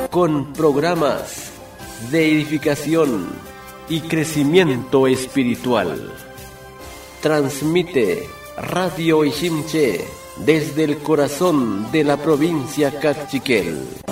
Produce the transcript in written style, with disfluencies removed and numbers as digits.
con programas de edificación y crecimiento espiritual. Transmite Radio Iximché desde el corazón de la provincia Cachiquel.